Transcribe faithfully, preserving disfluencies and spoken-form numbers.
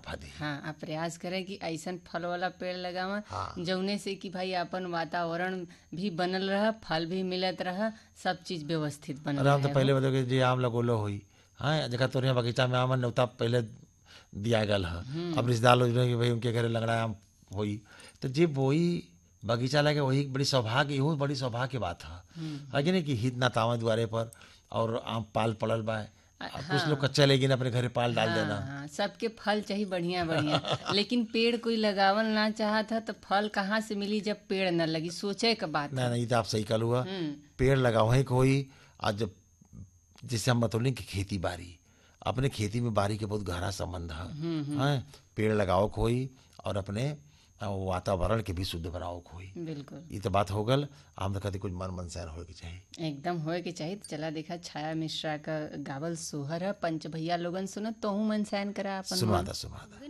मुनाफा दी। हाँ, आप प्रयास करें कि ऐसन फल वाला पेड़ लगावा हाँ। जौने से कि भाई अपन वातावरण भी बनल रह, फल भी मिलत रह, सब चीज व्यवस्थित बनल अरे हम तो रहे पहले हो। बता जे आम लगोलो हुई, हाँ देखा तोरे यहाँ बगीचा में आम न्योता पहले दिया गल है। अब रिश्तेदार लोग जो है कि भाई उनके घरे लंगड़ा आम होई, तो जे वही बगीचा लगे वही बड़ी सौभाग्य, इहो बड़ी सौभाग्य की बात है है कि नहीं कि हित ना तावा द्वारे पर और आम पाल पड़ल बा। अब कुछ लोग कच्चा लेकिन अपने घरे पाल डाल देना। हाँ हाँ, सबके फल चाहिए बढ़िया बढ़िया, लेकिन पेड़ कोई लगावल ना चाहत है तो फल कहाँ से मिली जब पेड़ न लगी, सोचे का बात ना है। नहीं तो आप सही कल हुआ, हम्म, पेड़ लगाओ ही कोई। आज जब जैसे हम बतौलें कि खेती बाड़ी, अपने खेती में बाड़ी के बहुत गहरा संबंध है, हैं पेड़ लगाओ कोई और अपने वातावरण के भी शुद्ध बनाओ कोई। बिल्कुल ये तो बात हो गल। हम तो कहते कुछ मन मनसायन होए के चाहिए, एकदम होए के चाहिए। तो चला देखा छाया मिश्रा का गावल सोहर है, पंच भैया लोगन सुनत, तोहू मन सैन करा अपन सुनवा मन। दा सुनवा दा।